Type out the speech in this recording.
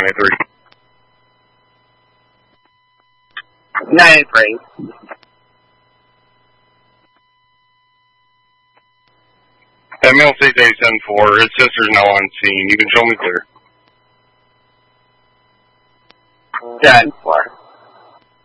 983. 983. That male 6874, his sister's now on scene. You can show me clear. 10-4.